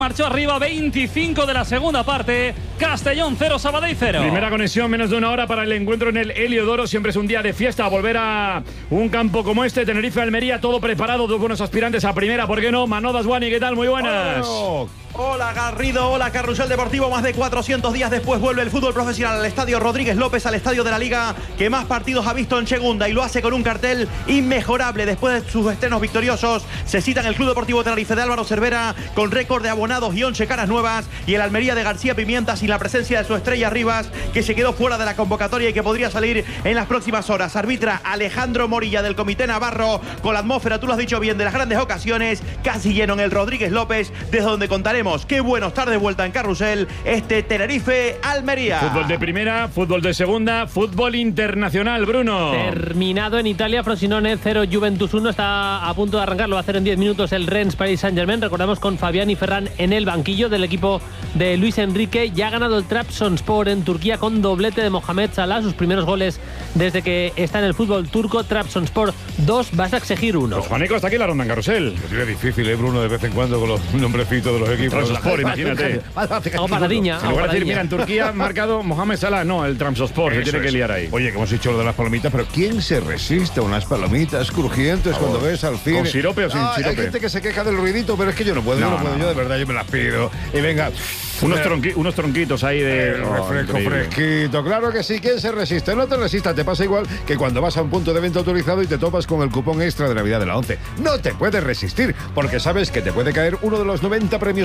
Marchó arriba, 25 de la segunda parte. Castellón 0, Sabadell 0. Primera conexión, menos de una hora para el encuentro en el Heliodoro. Siempre es un día de fiesta. Volver a un campo como este, Tenerife-Almería, todo preparado. Dos buenos aspirantes a primera, ¿por qué no? Manolo Dasguani, ¿qué tal? Muy buenas. Oh. Hola Garrido, hola Carrusel Deportivo. Más de 400 días después vuelve el fútbol profesional al estadio Rodríguez López, al estadio de la Liga que más partidos ha visto en segunda, y lo hace con un cartel inmejorable. Después de sus estrenos victoriosos, se citan el Club Deportivo Tenerife de Álvaro Cervera con récord de abonados y 11 caras nuevas, y el Almería de García Pimienta sin la presencia de su estrella Rivas, que se quedó fuera de la convocatoria y que podría salir en las próximas horas. Arbitra Alejandro Morilla del Comité Navarro, con la atmósfera, tú lo has dicho bien, de las grandes ocasiones, casi lleno en el Rodríguez López, desde donde contaremos qué bueno estar de vuelta en Carrusel, este Tenerife-Almería. Fútbol de primera, fútbol de segunda, fútbol internacional, Bruno. Terminado en Italia, Frosinone 0, Juventus 1, está a punto de arrancar, lo va a hacer en 10 minutos el Rennes Paris Saint-Germain. Recordamos con Fabián y Ferran en el banquillo del equipo de Luis Enrique. Ya ha ganado el Trabzonspor en Turquía con doblete de Mohamed Salah, sus primeros goles desde que está en el fútbol turco. Trabzonspor 2, vas a exigir 1. Pues Juanico, hasta aquí la ronda en Carrusel. Pues es difícil, Bruno, de vez en cuando con los nombrecitos de los equipos. Trabzonspor, imagínate. Hago paradiña. En lugar de decir, mira, en Turquía ha marcado Mohamed Salah, no, el Trabzonspor, se tiene que liar ahí. Oye, que hemos dicho lo de las palomitas, pero ¿quién se resiste a unas palomitas crujientes cuando ves al cine? ¿Con sirope o sin sirope? Hay gente que se queja del ruidito, pero es que yo no puedo, yo de verdad, yo me las pido. Y venga... Unos tronquitos ahí de... refresco fresquito, claro que sí. ¿Quién se resiste? No te resistas, te pasa igual que cuando vas a un punto de venta autorizado y te topas con el cupón extra de Navidad de la 11. No te puedes resistir, porque sabes que te puede caer uno de los 90 premios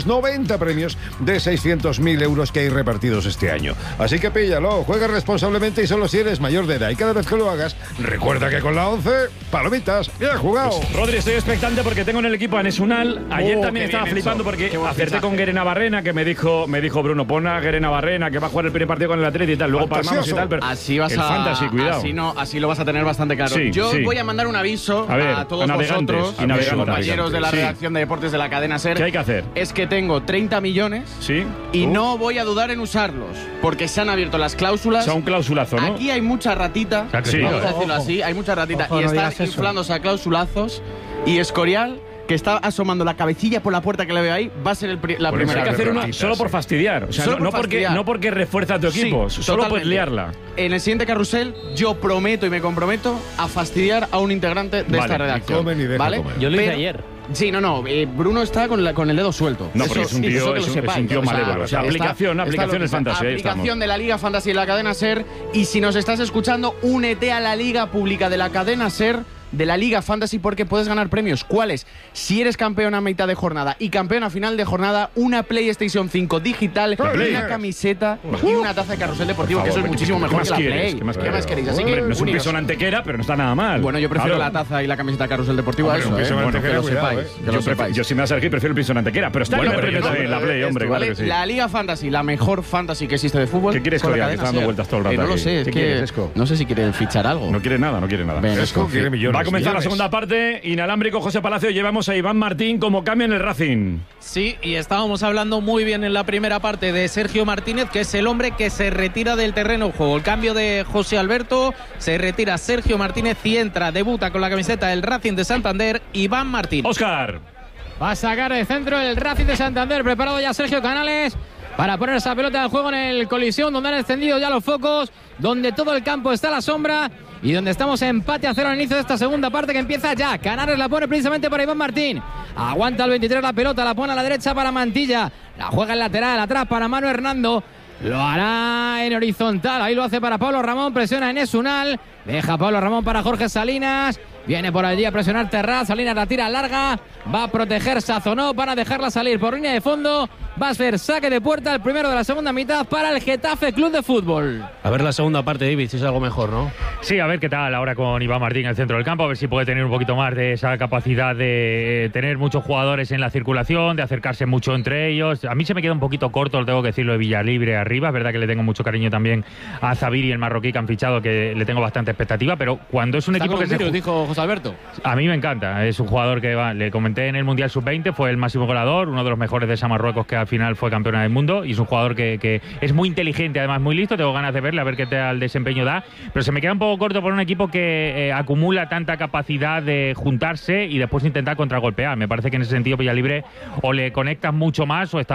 de 600.000 euros que hay repartidos este año. Así que píllalo, juega responsablemente y solo si eres mayor de edad. Y cada vez que lo hagas, recuerda que con la 11, palomitas, bien jugado. Pues, Rodri, estoy expectante porque tengo en el equipo a Enes Unal. Ayer también estaba flipando porque acerté con Guerena Barrena, que me dijo Bruno, pon a Guerena Barrena, que va a jugar el primer partido con el Atleti y tal. Luego palmamos y tal, pero así vas el fantasy, cuidado. Así lo vas a tener bastante claro. Sí, Yo voy a mandar un aviso a todos vosotros, a mis compañeros de la redacción de deportes de la cadena SER. ¿Qué hay que hacer? Es que tengo 30 millones y no voy a dudar en usarlos, porque se han abierto las cláusulas. O sea, un clausulazo, ¿no? Aquí hay mucha ratita, vamos a decirlo así, hay mucha ratita, y está inflándose a clausulazos, y Escorial, que está asomando la cabecilla por la puerta que le veo ahí, va a ser la primera. Hay que hacer una solo por fastidiar. O sea, no porque refuerza a tu equipo, solo por liarla. En el siguiente carrusel, yo prometo y me comprometo a fastidiar a un integrante de esta redacción. ¿Vale? Yo lo hice ayer. Sí, Bruno está con el dedo suelto. No, porque es un tío malévolo. O sea, aplicación es fantasía. Aplicación de la Liga Fantasy y la cadena SER. Y si nos estás escuchando, únete a la Liga Pública de la cadena SER, de la Liga Fantasy, porque puedes ganar premios. ¿Cuáles? Si eres campeón a mitad de jornada y campeón a final de jornada, una PlayStation 5 digital, una camiseta y una taza de Carrusel Deportivo, que eso es muchísimo mejor que la Play. ¿Qué más queréis? Así que no es un piso en Antequera, pero no está nada mal. Bueno, yo prefiero la taza y la camiseta de Carrusel Deportivo a eso. Bueno, que lo sepáis. Yo si me vas a elegir, prefiero el piso en Antequera, pero está bien también la Play, hombre. Vale, la Liga Fantasy, la mejor fantasy que existe de fútbol. ¿Qué quieres, Coria? Que está dando vueltas todo el rato. No lo sé, es que no sé si quiere fichar algo. No quiere nada. Va a comenzar la segunda parte. Inalámbrico, José Palacio. Llevamos a Iván Martín como cambio en el Racing. Sí, y estábamos hablando muy bien en la primera parte de Sergio Martínez, que es el hombre que se retira del terreno de juego. El cambio de José Alberto, se retira Sergio Martínez y debuta con la camiseta del Racing de Santander, Iván Martín. Óscar. Va a sacar de centro el Racing de Santander, preparado ya Sergio Canales para poner esa pelota de juego en el colisión, donde han encendido ya los focos, donde todo el campo está a la sombra y donde estamos empate a 0 al inicio de esta segunda parte que empieza ya. Canales la pone precisamente para Iván Martín. Aguanta el 23 la pelota, la pone a la derecha para Mantilla. La juega en lateral, atrás para Manu Hernando. Lo hará en horizontal, ahí lo hace para Pablo Ramón, presiona Enes Unal. Deja Pablo Ramón para Jorge Salinas. Viene por allí a presionar Terraz, Salinas la tira larga, va a proteger Sazonó, van a dejarla salir por línea de fondo, va a ser saque de puerta, el primero de la segunda mitad para el Getafe Club de Fútbol. A ver la segunda parte, David, si es algo mejor, ¿no? Sí, a ver qué tal ahora con Iván Martín en el centro del campo, a ver si puede tener un poquito más de esa capacidad de tener muchos jugadores en la circulación, de acercarse mucho entre ellos. A mí se me queda un poquito corto, lo tengo que decirlo, de Villalibre arriba, es verdad que le tengo mucho cariño también a Zabiri, el marroquí que han fichado, que le tengo bastante expectativa, pero cuando es un equpo que se... dijo José Alberto. A mí me encanta, es un jugador que le comenté en el Mundial Sub-20, fue el máximo goleador, uno de los mejores de esa Marruecos que al final fue campeona del mundo, y es un jugador que es muy inteligente, además muy listo, tengo ganas de verle, a ver qué tal desempeño da, pero se me queda un poco corto por un equipo que acumula tanta capacidad de juntarse y después intentar contragolpear. Me parece que en ese sentido Villalibre o le conectas mucho más o está